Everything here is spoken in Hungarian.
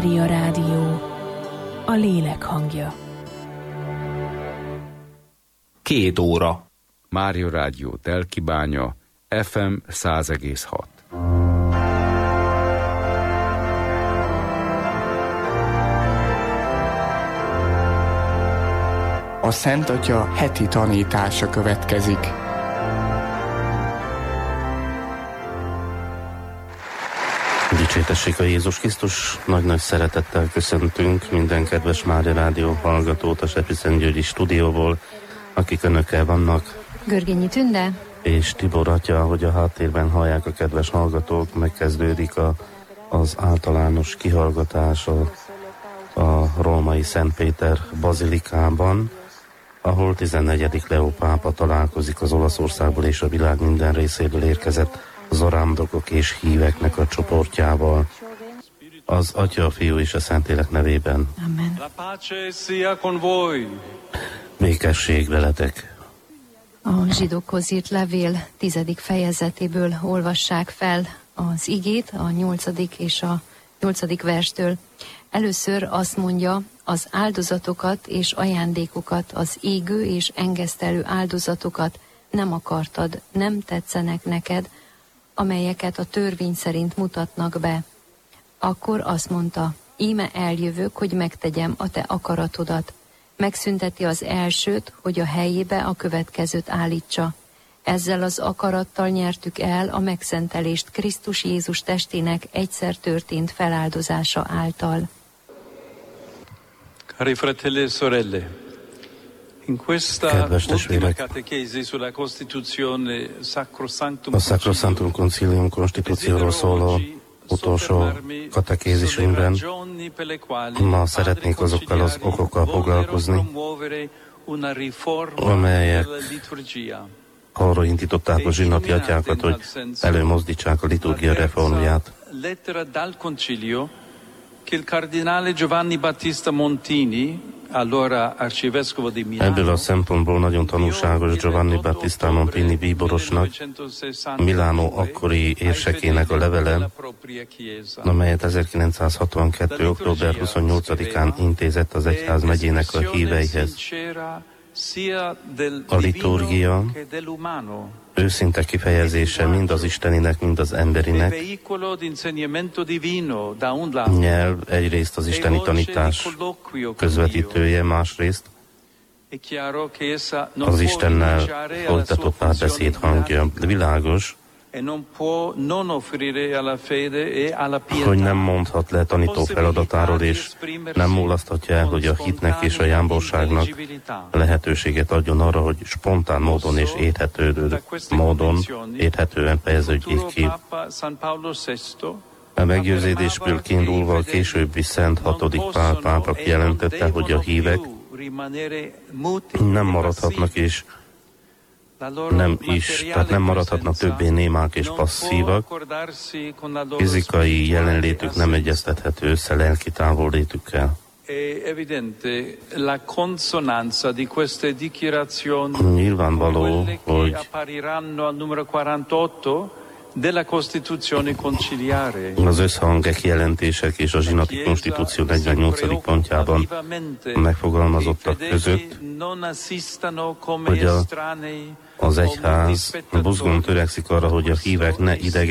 Mária Rádió, a lélek hangja. 2 óra. Mária Rádió Telkibánya, FM 100,6. A Szent Atya heti tanítása következik. Dicsértessék a Jézus Krisztus, nagy-nagy szeretettel köszöntünk minden kedves Mária Rádió hallgatót a Sepsiszentgyörgyi stúdióból, akik önökkel vannak. Görgényi Tünde És Tibor atya, hogy a háttérben hallják a kedves hallgatók, megkezdődik az általános kihallgatás a római Szent Péter bazilikában, ahol 14. Leó pápa találkozik az Olaszországból és a világ minden részéből érkezett zarándokok és híveknek a csoportjával. Az Atya, a Fiú és a Szentlélek nevében. Amen. Békesség veletek! A zsidókhoz írt levél 10. fejezetéből olvassák fel az igét, a 8. és a 8. verstől. Először azt mondja, az áldozatokat és ajándékokat, az égő és engesztelő áldozatokat nem akartad, nem tetszenek neked, amelyeket a törvény szerint mutatnak be. Akkor azt mondta, íme eljövök, hogy megtegyem a te akaratodat. Megszünteti az elsőt, hogy a helyébe a következőt állítsa. Ezzel az akarattal nyertük el a megszentelést Krisztus Jézus testének egyszer történt feláldozása által. Cari fratelli e sorelle, in questa ultima catechesi sulla Costituzione a Sacrosanctum Concilium konstitúcióról szóló utolsó katekézisünkben ma szeretnék azokkal az okokkal foglalkozni, amelyek arra indították a zsinati atyákat, hogy előmozdítsák a liturgia reformját. Ebből a szempontból nagyon tanulságos Giovanni Battista Montini bíborosnak, Milánó akkori érsekének a levele, amelyet 1962. október 28-án intézett az egyház megyének a híveihez. A liturgia őszinte kifejezése mind az isteninek, mind az emberinek. Nyelv egyrészt az isteni tanítás közvetítője, másrészt az Istennel folytatott párbeszéd hangja. Világos, hogy nem mondhat le tanító feladatáról, és nem mulaszthatja el, hogy a hitnek és a jámborságnak lehetőséget adjon arra, hogy spontán módon és érthetően fejeződjék ki. A meggyőződésből kiindulva a későbbi Szent 6. Pál pápa kijelentette, hogy a hívek nem maradhatnak nem maradhatnak többé némák és passzívak, fizikai jelenlétük nem egyeztethető össze lelki távollétükkel. Nyilvánvaló, hogy az összhang, kijelentések és a zsinati konstitúció 48. pontjában megfogalmazottak között, hogy az egyház buzgón törekszik arra, hogy a hívek ne idegen